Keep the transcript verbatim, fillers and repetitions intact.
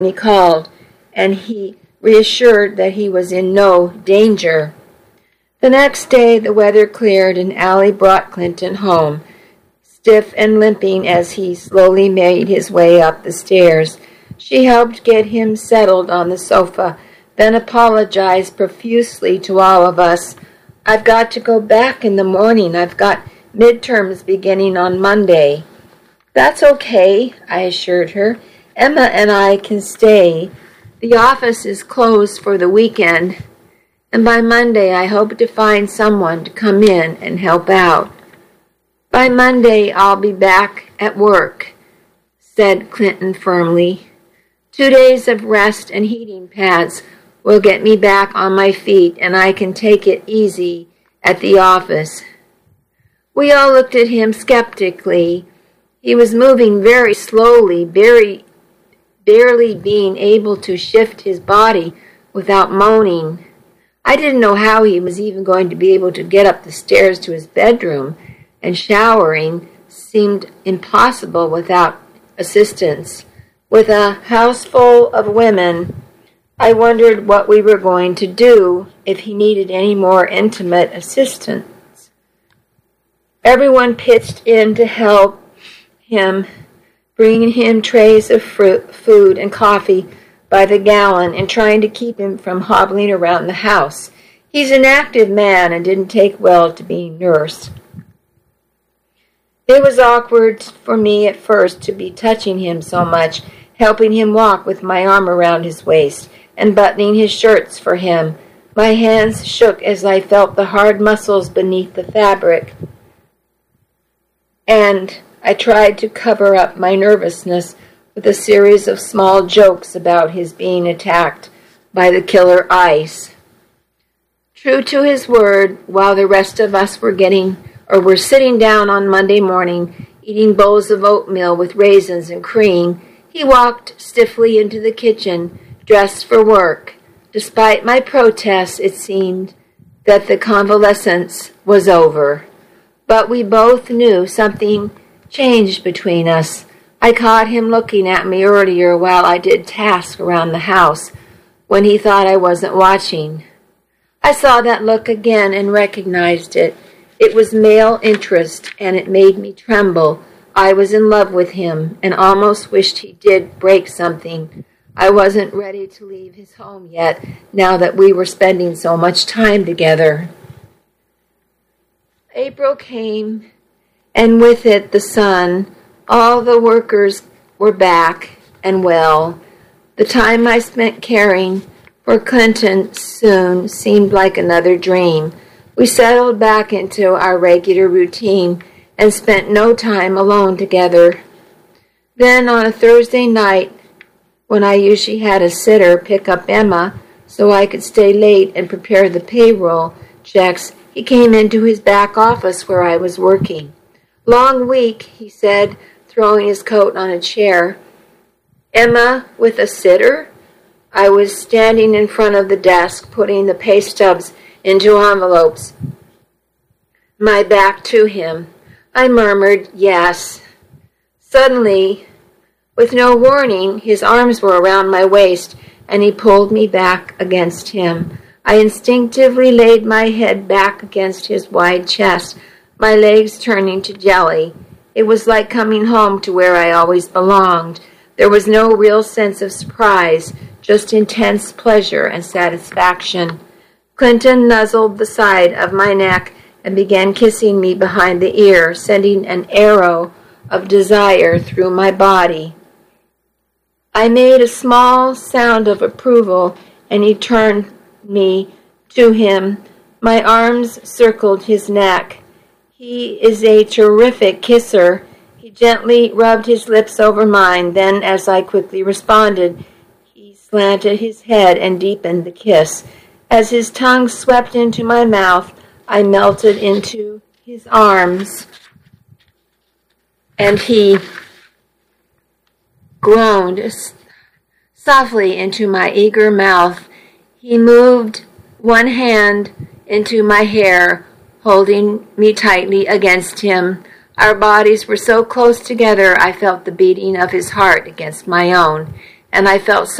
he called, and he reassured that he was in no danger. The next day the weather cleared and Allie brought Clinton home, stiff and limping as he slowly made his way up the stairs. She helped get him settled on the sofa, then apologized profusely to all of us. "I've got to go back in the morning. I've got midterms beginning on Monday." "That's okay," I assured her. "Emma and I can stay. The office is closed for the weekend, and by Monday I hope to find someone to come in and help out." "By Monday I'll be back at work," said Clinton firmly. "Two days of rest and heating pads will get me back on my feet, and I can take it easy at the office." We all looked at him skeptically. He was moving very slowly, very, barely being able to shift his body without moaning. I didn't know how he was even going to be able to get up the stairs to his bedroom, and showering seemed impossible without assistance. With a house full of women, I wondered what we were going to do if he needed any more intimate assistance. Everyone pitched in to help him, bringing him trays of fruit, food and coffee by the gallon and trying to keep him from hobbling around the house. He's an active man and didn't take well to being nursed. It was awkward for me at first to be touching him so much, helping him walk with my arm around his waist and buttoning his shirts for him. My hands shook as I felt the hard muscles beneath the fabric, and I tried to cover up my nervousness with a series of small jokes about his being attacked by the killer ice. True to his word, while the rest of us were getting or were sitting down on Monday morning, eating bowls of oatmeal with raisins and cream, he walked stiffly into the kitchen, dressed for work. Despite my protests, it seemed that the convalescence was over. But we both knew something changed between us. I caught him looking at me earlier while I did tasks around the house, when he thought I wasn't watching. I saw that look again and recognized it. It was male interest, and it made me tremble. I was in love with him and almost wished he did break something. I wasn't ready to leave his home yet, now that we were spending so much time together. April came, and with it the sun. All the workers were back and well. The time I spent caring for Clinton soon seemed like another dream. We settled back into our regular routine and spent no time alone together. Then on a Thursday night, when I usually had a sitter pick up Emma so I could stay late and prepare the payroll checks, he came into his back office where I was working. "Long week," he said, throwing his coat on a chair. "Emma with a sitter?" I was standing in front of the desk, putting the pay stubs into envelopes, my back to him. I murmured, "Yes." Suddenly, with no warning, his arms were around my waist, and he pulled me back against him. I instinctively laid my head back against his wide chest, my legs turning to jelly. It was like coming home to where I always belonged. There was no real sense of surprise, just intense pleasure and satisfaction. Clinton nuzzled the side of my neck and began kissing me behind the ear, sending an arrow of desire through my body. I made a small sound of approval, and he turned me to him. My arms circled his neck. He is a terrific kisser. He gently rubbed his lips over mine. Then, as I quickly responded, he slanted his head and deepened the kiss. As his tongue swept into my mouth, I melted into his arms, and he groaned softly into my eager mouth. He moved one hand into my hair, holding me tightly against him. Our bodies were so close together, I felt the beating of his heart against my own. and I felt